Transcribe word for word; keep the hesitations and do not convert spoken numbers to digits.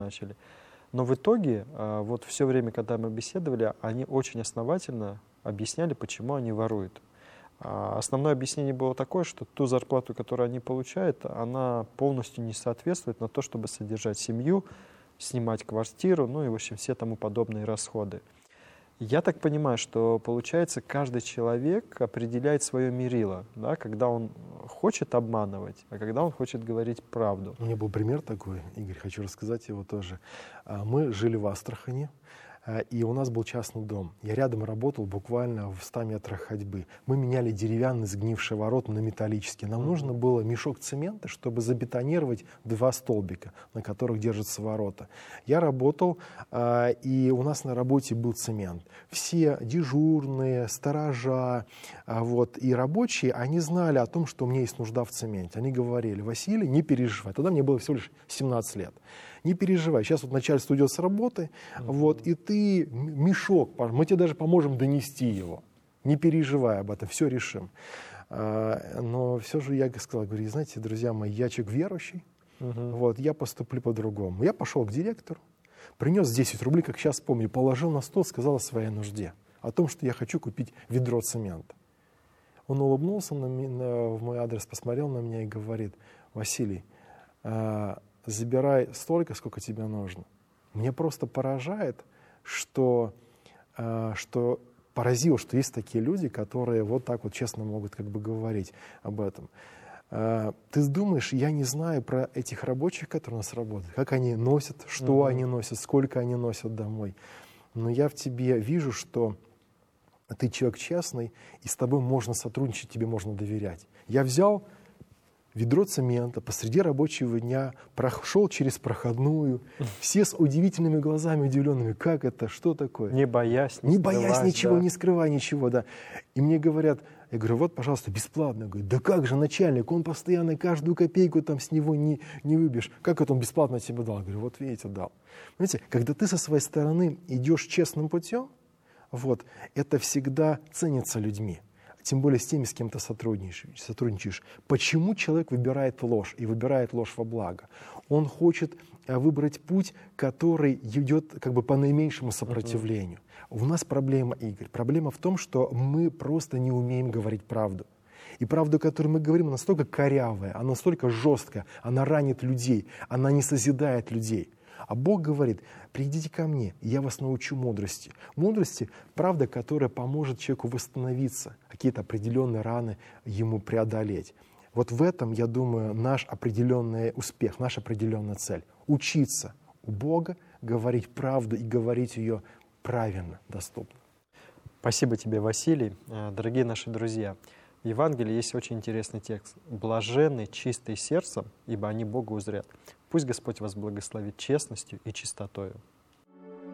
начали. Но в итоге, вот все время, когда мы беседовали, они очень основательно объясняли, почему они воруют. Основное объяснение было такое, что ту зарплату, которую они получают, она полностью не соответствует на то, чтобы содержать семью, снимать квартиру, ну и, в общем, все тому подобные расходы. Я так понимаю, что, получается, каждый человек определяет свое мерило, да, когда он хочет обманывать, а когда он хочет говорить правду. У меня был пример такой, Игорь, хочу рассказать его тоже. Мы жили в Астрахани, и у нас был частный дом. Я рядом работал, буквально в ста метрах ходьбы. Мы меняли деревянный сгнивший ворот на металлический. Нам mm-hmm. нужно было мешок цемента, чтобы забетонировать два столбика, на которых держатся ворота. Я работал, и у нас на работе был цемент. Все дежурные, сторожа вот, и рабочие, они знали о том, что у меня есть нужда в цементе. Они говорили: Василий, не переживай. Тогда мне было всего лишь семнадцать лет. Не переживай, сейчас вот начальство уйдет с работы, mm-hmm. вот, и ты мешок, мы тебе даже поможем донести его. Не переживай об этом, все решим. А, но все же я сказал, говорю, знаете, друзья мои, я человек верующий, mm-hmm. вот, я поступлю по-другому. Я пошел к директору, принес десять рублей, как сейчас помню, положил на стол, сказал о своей нужде, о том, что я хочу купить ведро цемента. Он улыбнулся на меня, в мой адрес, посмотрел на меня и говорит: Василий, а, забирай столько, сколько тебе нужно. Мне просто поражает, что, э, что поразило, что есть такие люди, которые вот так вот честно могут как бы говорить об этом. Э, ты думаешь, я не знаю про этих рабочих, которые у нас работают, как они носят, что mm-hmm. они носят, сколько они носят домой. Но я в тебе вижу, что ты человек честный, и с тобой можно сотрудничать, тебе можно доверять. Я взял ведро цемента посреди рабочего дня, прошел через проходную, все с удивительными глазами, удивленными, как это, что такое. Не боясь, не, не боясь ничего, да. не скрывая ничего, да. И мне говорят, я говорю, вот, пожалуйста, бесплатно. Я говорю, да как же начальник, он постоянно каждую копейку там с него не, не выбьешь. Как это он бесплатно тебе дал? Я говорю, вот видите, дал. Понимаете, когда ты со своей стороны идешь честным путем, вот, это всегда ценится людьми. Тем более с теми, с кем ты сотрудничаешь, сотрудничаешь. Почему человек выбирает ложь и выбирает ложь во благо? Он хочет выбрать путь, который идет как бы по наименьшему сопротивлению. Uh-huh. У нас проблема, Игорь. Проблема в том, что мы просто не умеем говорить правду. И правду, которую мы говорим, она настолько корявая, она настолько жесткая, она ранит людей, она не созидает людей. А Бог говорит: придите ко мне, я вас научу мудрости. Мудрости — правда, которая поможет человеку восстановиться, какие-то определенные раны ему преодолеть. Вот в этом, я думаю, наш определенный успех, наша определенная цель. Учиться у Бога, говорить правду и говорить ее правильно, доступно. Спасибо тебе, Василий. Дорогие наши друзья, в Евангелии есть очень интересный текст. «Блаженны чистые сердцем, ибо они Бога узрят». Пусть Господь вас благословит честностью и чистотою.